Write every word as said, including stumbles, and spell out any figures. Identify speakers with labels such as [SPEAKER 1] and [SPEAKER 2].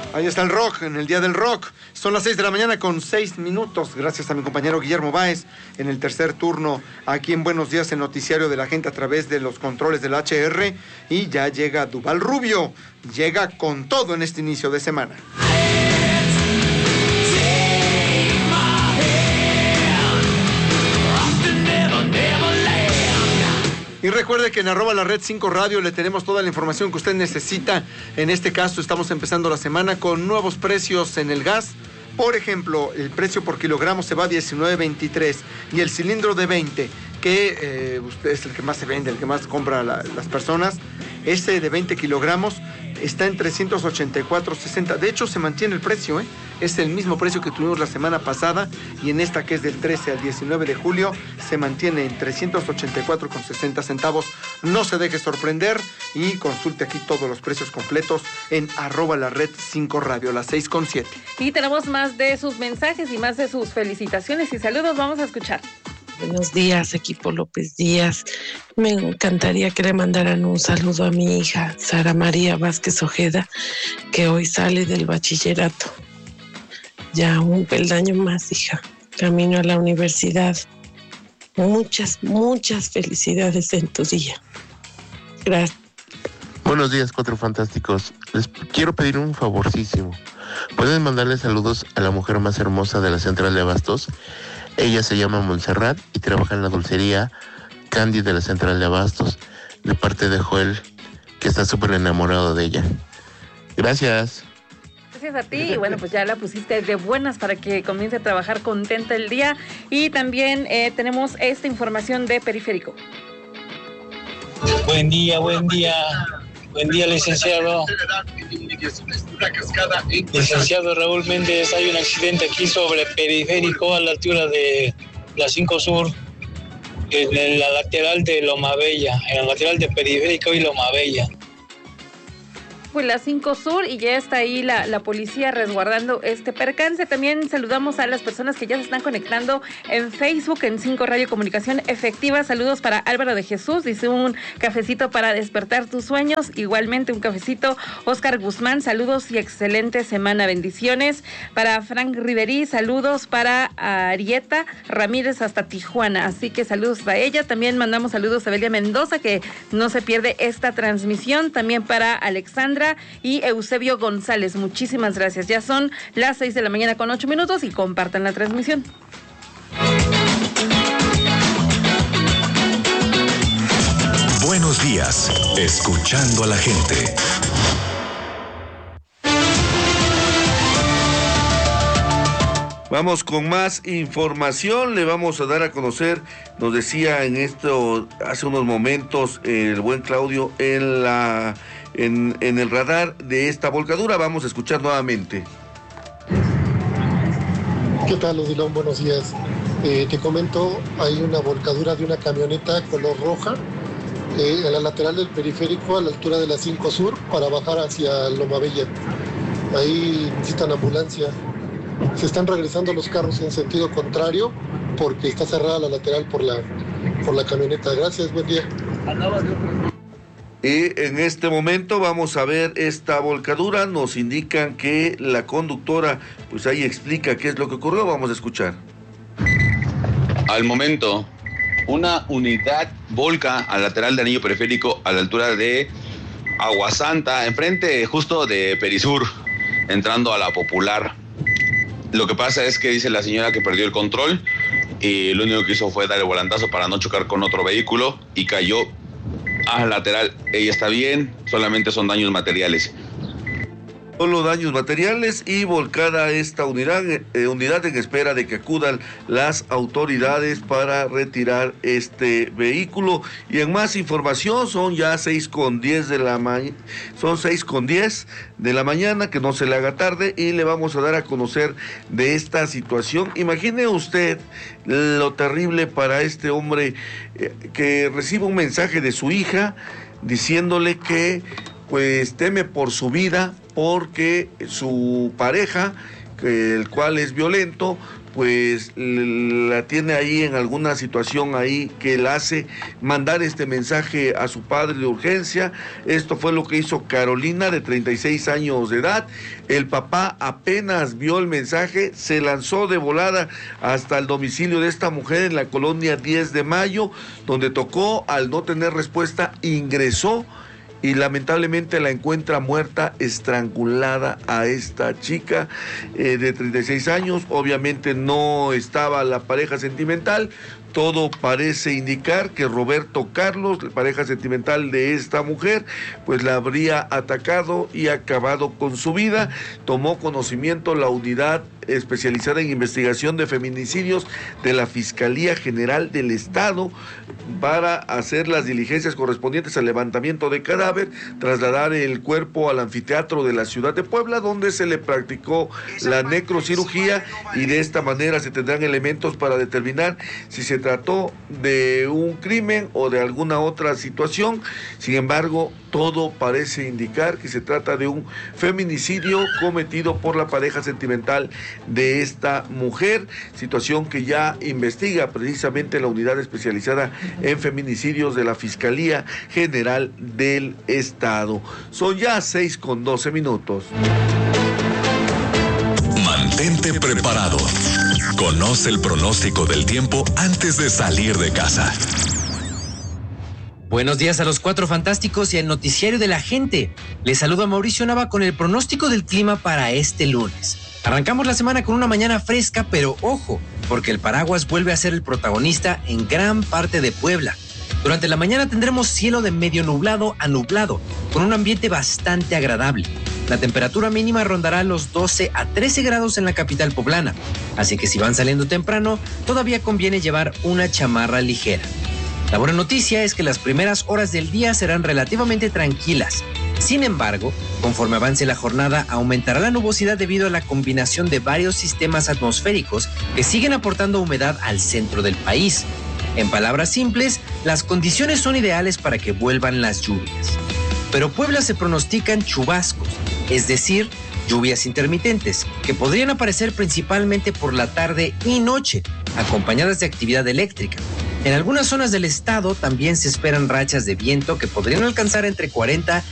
[SPEAKER 1] Ahí está el rock, en el Día del Rock. Son las seis de la mañana con seis minutos. Gracias a mi compañero Guillermo Báez en el tercer turno aquí en Buenos Días, el noticiario de la gente a través de los controles del H R. Y ya llega Duval Rubio. Llega con todo en este inicio de semana. Y recuerde que en arroba la red cinco radio le tenemos toda la información que usted necesita. En este caso estamos empezando la semana con nuevos precios en el gas. Por ejemplo, el precio por kilogramo se va a diecinueve veintitrés y el cilindro de veinte, que eh, usted es el que más se vende, el que más compra la, las personas, ese de veinte kilogramos está en trescientos ochenta y cuatro sesenta. De hecho, se mantiene el precio, ¿eh? Es el mismo precio que tuvimos la semana pasada, y en esta, que es del trece al diecinueve de julio, se mantiene en trescientos ochenta y cuatro sesenta centavos. No se deje sorprender y consulte aquí todos los precios completos en arroba la red cinco radio, las seis con siete.
[SPEAKER 2] Y tenemos más de sus mensajes y más de sus felicitaciones y saludos. Vamos a escuchar.
[SPEAKER 3] Buenos días, equipo López Díaz. Me encantaría que le mandaran un saludo a mi hija, Sara María Vázquez Ojeda, que hoy sale del bachillerato. Ya un peldaño más, hija. Camino a la universidad. Muchas, muchas felicidades en tu día. Gracias.
[SPEAKER 4] Buenos días, Cuatro Fantásticos. Les quiero pedir un favorcísimo. ¿Pueden mandarle saludos a la mujer más hermosa de la central de abastos? Ella se llama Montserrat y trabaja en la dulcería Candy de la central de abastos, de parte de Joel, que está súper enamorado de ella. Gracias.
[SPEAKER 2] Gracias a ti, y bueno, pues ya la pusiste de buenas para que comience a trabajar contenta el día. Y también eh, tenemos esta información de Periférico.
[SPEAKER 5] Buen día, buen día. Buen día, licenciado. Licenciado Raúl Méndez, hay un accidente aquí sobre Periférico a la altura de la cinco Sur, en la lateral de Loma Bella, en la lateral de Periférico y Loma Bella.
[SPEAKER 2] Pues la cinco Sur, y ya está ahí la, la policía resguardando este percance. También saludamos a las personas que ya se están conectando en Facebook, en cinco Radio Comunicación Efectiva. Saludos para Álvaro de Jesús, dice un cafecito para despertar tus sueños. Igualmente un cafecito, Oscar Guzmán, saludos y excelente semana, bendiciones. Para Frank Riverí, saludos para Arieta Ramírez hasta Tijuana, así que saludos para ella. También mandamos saludos a Belia Mendoza, que no se pierde esta transmisión. También para Alexandra y Eusebio González, muchísimas gracias. Ya son las seis de la mañana con ocho minutos y compartan la transmisión.
[SPEAKER 6] Buenos días, escuchando a la gente.
[SPEAKER 7] Vamos con más información, le vamos a dar a conocer, nos decía en esto hace unos momentos el buen Claudio en la en, en el radar de esta volcadura. Vamos a escuchar nuevamente.
[SPEAKER 8] ¿Qué tal, Odilón? Buenos días. Eh, te comento, hay una volcadura de una camioneta color roja eh, en la lateral del Periférico a la altura de la cinco Sur para bajar hacia Loma Bella. Ahí necesitan ambulancia. Se están regresando los carros en sentido contrario porque está cerrada la lateral por la, por la camioneta. Gracias, buen día.
[SPEAKER 7] Y en este momento vamos a ver esta volcadura. Nos indican que la conductora, pues ahí explica qué es lo que ocurrió. Vamos a escuchar.
[SPEAKER 9] Al momento, una unidad volca al lateral del anillo periférico a la altura de Aguasanta, enfrente justo de Perisur, entrando a la Popular. Lo que pasa es que dice la señora que perdió el control y lo único que hizo fue dar el volantazo para no chocar con otro vehículo y cayó al lateral. Ella está bien, solamente son daños materiales.
[SPEAKER 7] Solo daños materiales y volcada esta unidad, eh, unidad en espera de que acudan las autoridades para retirar este vehículo. Y en más información, son ya seis con diez de la mañana, son seis con diez de la mañana, que no se le haga tarde, y le vamos a dar a conocer de esta situación. Imagine usted lo terrible para este hombre eh, que recibe un mensaje de su hija diciéndole que pues teme por su vida porque su pareja, el cual es violento, pues la tiene ahí en alguna situación ahí que la hace mandar este mensaje a su padre de urgencia. Esto fue lo que hizo Carolina, de treinta y seis años de edad. El papá apenas vio el mensaje, se lanzó de volada hasta el domicilio de esta mujer en la colonia diez de mayo, donde tocó. Al no tener respuesta, ingresó y lamentablemente la encuentra muerta, estrangulada a esta chica eh, de treinta y seis años. Obviamente no estaba la pareja sentimental. Todo parece indicar que Roberto Carlos, la pareja sentimental de esta mujer, pues la habría atacado y acabado con su vida. Tomó conocimiento la unidad especializada en investigación de feminicidios de la Fiscalía General del Estado para hacer las diligencias correspondientes al levantamiento de cadáver, trasladar el cuerpo al anfiteatro de la ciudad de Puebla, donde se le practicó la necrocirugía, y de esta manera se tendrán elementos para determinar si se trató de un crimen o de alguna otra situación. Sin embargo, todo parece indicar que se trata de un feminicidio cometido por la pareja sentimental de esta mujer, situación que ya investiga precisamente la unidad especializada en feminicidios de la Fiscalía General del Estado. Son ya seis con doce minutos.
[SPEAKER 6] Mantente preparado. Conoce el pronóstico del tiempo antes de salir de casa.
[SPEAKER 10] Buenos días a los cuatro fantásticos y al noticiario de la gente. Les saluda Mauricio Nava con el pronóstico del clima para este lunes. Arrancamos la semana con una mañana fresca, pero ojo, porque el paraguas vuelve a ser el protagonista en gran parte de Puebla. Durante la mañana tendremos cielo de medio nublado a nublado, con un ambiente bastante agradable. La temperatura mínima rondará los doce a trece grados en la capital poblana, así que si van saliendo temprano, todavía conviene llevar una chamarra ligera. La buena noticia es que las primeras horas del día serán relativamente tranquilas. Sin embargo, conforme avance la jornada, aumentará la nubosidad debido a la combinación de varios sistemas atmosféricos que siguen aportando humedad al centro del país. En palabras simples, las condiciones son ideales para que vuelvan las lluvias. Pero Puebla se pronostican chubascos, es decir, lluvias intermitentes, que podrían aparecer principalmente por la tarde y noche, acompañadas de actividad eléctrica. En algunas zonas del estado también se esperan rachas de viento que podrían alcanzar entre cuarenta